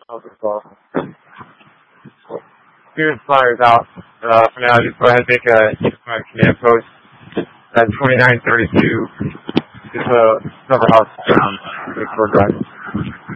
Beautiful. Here's flyers out. For now, just go ahead and make a unified command post at 2932. Just a number house, Big Drive.